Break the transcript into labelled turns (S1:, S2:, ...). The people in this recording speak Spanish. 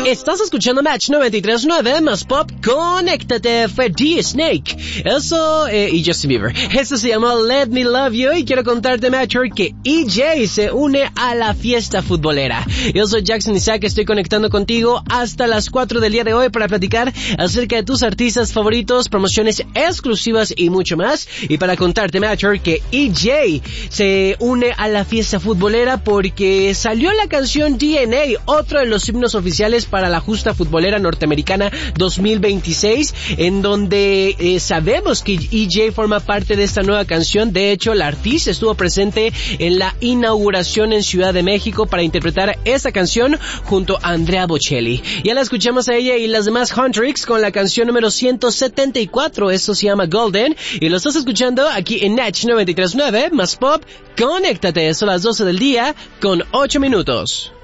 S1: Estás escuchando Match 93.9 más Pop. Conéctate, fue D-Snake. Eso, y Justin Bieber. Eso se llama Let Me Love You. Y quiero contarte, Matcher, que EJ se une a la fiesta futbolera. Yo soy Jackson Isaac, estoy conectando contigo hasta las 4 del día de hoy para platicar acerca de tus artistas favoritos, promociones exclusivas y mucho más. Y para contarte, Matcher, que EJ se une a la fiesta futbolera porque salió la canción DNA, otro de los himnos oficiales para la justa futbolera norteamericana 2026, en donde sabemos que EJ forma parte de esta nueva canción. De hecho, la artista estuvo presente en la inauguración en Ciudad de México para interpretar esta canción junto a Andrea Bocelli. Ya la escuchamos a ella y las demás Huntrix con la canción número 174, esto se llama Golden, y lo estás escuchando aquí en Natch 93.9 más Pop. Conéctate, son las 12 del día con 8 minutos.